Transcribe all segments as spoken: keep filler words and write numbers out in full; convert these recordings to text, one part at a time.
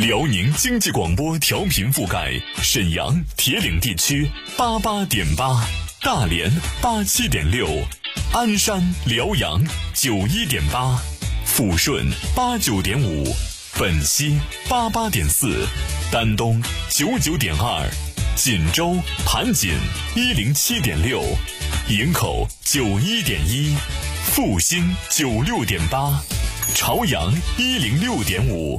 辽宁经济广播调频覆盖沈阳、铁岭地区八八点八，大连八七点六，鞍山、辽阳九一点八，抚顺八九点五，本溪八八点四，丹东九九点二，锦州、盘锦一零七点六，营口九一点一，阜新九六点八，朝阳一零六点五。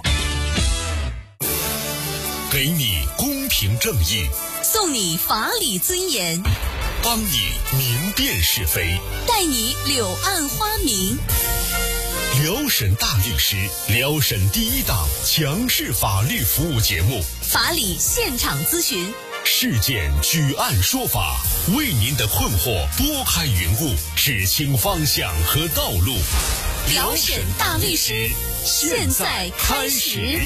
给你公平正义， 送你法理尊严， 帮你明辨是非， 带你柳暗花明。 辽沈大律师，辽沈第一档强势法律服务节目， 法理现场咨询， 事件举案说法，为您的困惑拨开云雾，指清方向和道路。 辽沈大律师，现在开始。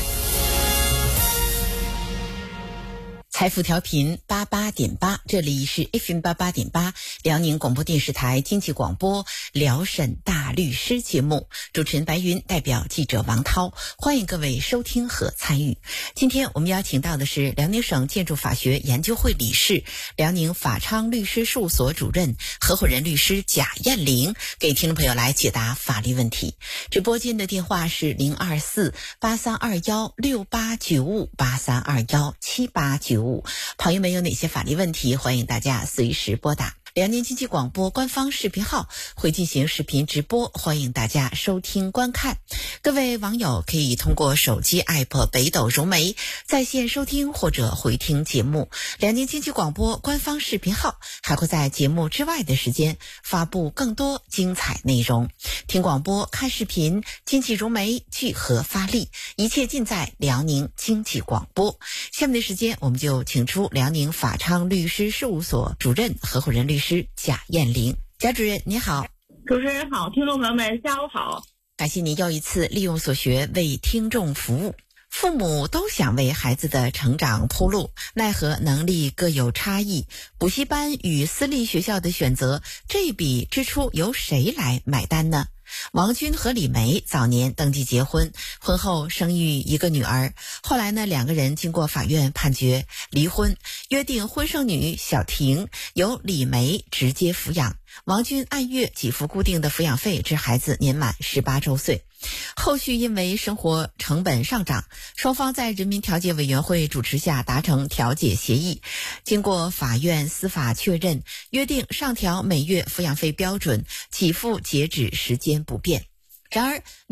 财富调频八八点八，这里是 F M 八八点八，辽宁广播电视台经济广播辽沈大律师节目，主持人白云，代表记者王涛，欢迎各位收听和参与。今天我们邀请到的是辽宁省建筑法学研究会理事、辽宁法昌律师事务所主任、合伙人律师贾艳玲，给听众朋友来解答法律问题。直播间的电话是零二四八三二幺六八九五八三二幺七八九五。朋友们有哪些法律问题，欢迎大家随时拨打。辽宁经济广播官方视频号会进行视频直播，欢迎大家收听观看。各位网友可以通过手机 app 北斗融媒在线收听或者回听节目。辽宁经济广播官方视频号还会在节目之外的时间发布更多精彩内容。听广播、看视频，经济融媒聚合发力，一切尽在辽宁经济广播。下面的时间我们就请出辽宁法昌律师事务所主任、合伙人律师贾艳玲。贾主任你好。 主持人好，听众朋友们下午好。 感谢您又一次利用所学为听众服务。父母都想为孩子的成长铺路，奈何能力各有差异，补习班与私立学校的选择，这笔支出由谁来买单呢？王军和李梅早年登记结婚，婚后生育一个女儿，后来呢，两个人经过法院判决离婚，约定婚剩女小婷由李梅直接抚养，王军按月给付固定的抚养费至孩子年满十八周岁。后续因为生活成本上涨，双方在人民调解委员会主持下达成调解协议，经过法院司法确认，约定上调每月抚养费标准，给付截止时间不变。然而